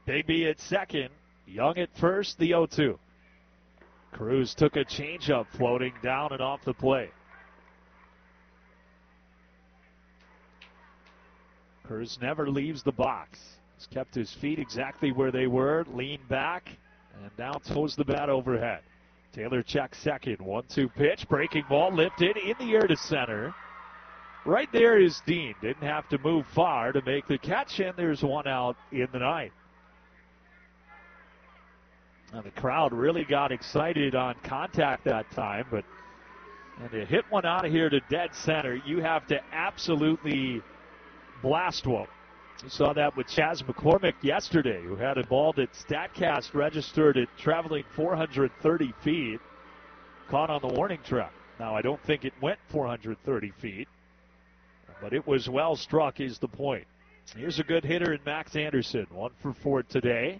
Bigby at second. Young at first, the 0-2. Cruz took a changeup floating down and off the plate. Cruz never leaves the box. He's kept his feet exactly where they were, leaned back, and now toes the bat overhead. Taylor checks second. 1-2 pitch. Breaking ball lifted in the air to center. Right there is Dean. Didn't have to move far to make the catch, and there's one out in the ninth. Now the crowd really got excited on contact that time, but and to hit one out of here to dead center, you have to absolutely blast one. You saw that with Chas McCormick yesterday, who had a ball that StatCast registered at traveling 430 feet, caught on the warning track. Now, I don't think it went 430 feet, but it was well struck is the point. Here's a good hitter in Max Anderson, 1 for 4 today.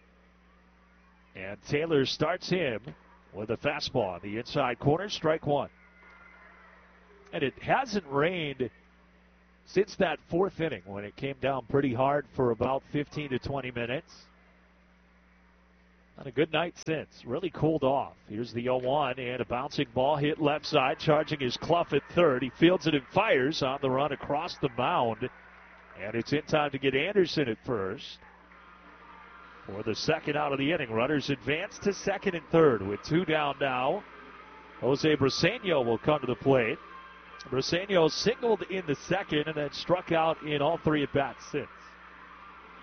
And Taylor starts him with a fastball on the inside corner, strike one. And it hasn't rained since that fourth inning when it came down pretty hard for about 15 to 20 minutes. And a good night since. Really cooled off. Here's the 0-1 and a bouncing ball hit left side. Charging his Clough at third. He fields it and fires on the run across the mound. And it's in time to get Anderson at first for the second out of the inning. Runners advance to second and third with 2 down now. Jose Briseño will come to the plate. Briseño singled in the second and then struck out in all 3 at-bats since.